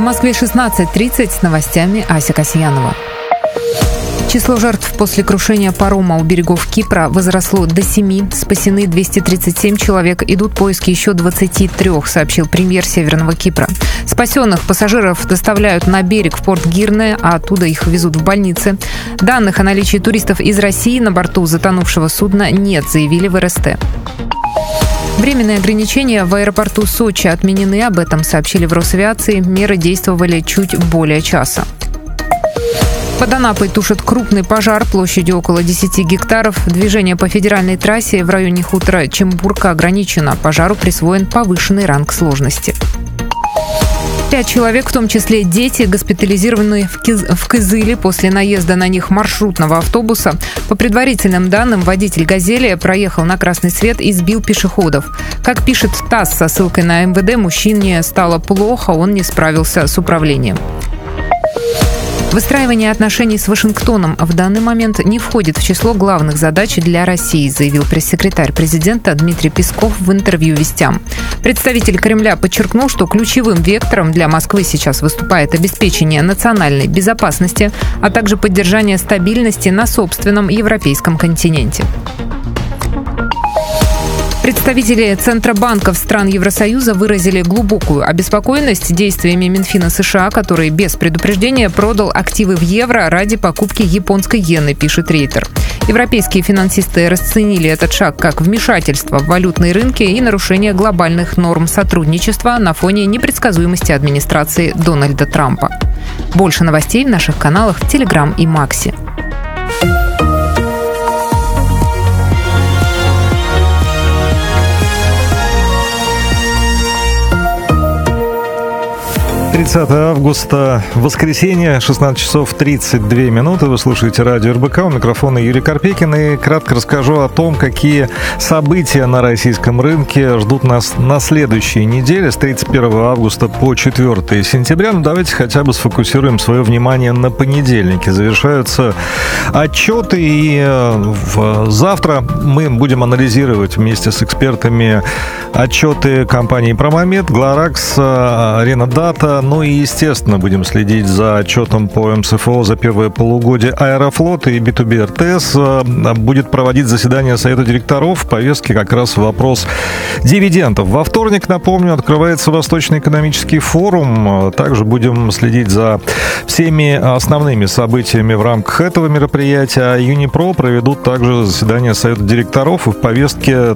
Москве 16:30 с новостями Ася Касьянова. Число жертв после крушения парома у берегов Кипра возросло до 7. Спасены 237 человек. Идут поиски еще 23, сообщил премьер Северного Кипра. Спасенных пассажиров доставляют на берег в порт Гирне, а оттуда их везут в больницы. Данных о наличии туристов из России на борту затонувшего судна нет, заявили в РСТ. Временные ограничения в аэропорту Сочи отменены, об этом сообщили в Росавиации. Меры действовали чуть более часа. Под Анапой тушат крупный пожар площадью около 10 гектаров. Движение по федеральной трассе в районе хутора Чембурка ограничено. Пожару присвоен повышенный ранг сложности. 5 человек, в том числе дети, госпитализированы в Кызыле после наезда на них маршрутного автобуса. По предварительным данным, водитель «Газели» проехал на красный свет и сбил пешеходов. Как пишет ТАСС со ссылкой на МВД, мужчине стало плохо, он не справился с управлением. Выстраивание отношений с Вашингтоном в данный момент не входит в число главных задач для России, заявил пресс-секретарь президента Дмитрий Песков в интервью «Вестям». Представитель Кремля подчеркнул, что ключевым вектором для Москвы сейчас выступает обеспечение национальной безопасности, а также поддержание стабильности на собственном европейском континенте. Представители Центробанков стран Евросоюза выразили глубокую обеспокоенность действиями Минфина США, который без предупреждения продал активы в евро ради покупки японской иены, пишет Рейтер. Европейские финансисты расценили этот шаг как вмешательство в валютные рынки и нарушение глобальных норм сотрудничества на фоне непредсказуемости администрации Дональда Трампа. Больше новостей в наших каналах в Telegram и Макси. 30 августа, воскресенье, 16 часов 32 минуты. Вы слушаете радио РБК, у микрофона Юрий Карпекин. И кратко расскажу о том, какие события на российском рынке ждут нас на следующей неделе, с 31 августа по 4 сентября. Ну, давайте хотя бы сфокусируем свое внимание на понедельнике. Завершаются отчеты, и завтра мы будем анализировать вместе с экспертами отчеты компаний Промомед, Глоракс, Арена Дата. Ну и, естественно, будем следить за отчетом по МСФО за первое полугодие Аэрофлота, и B2B РТС будет проводить заседание Совета директоров. В повестке как раз вопрос дивидендов. Во вторник, напомню, открывается Восточный экономический форум. Также будем следить за всеми основными событиями в рамках этого мероприятия. Юнипро проведут также заседание Совета директоров, и в повестке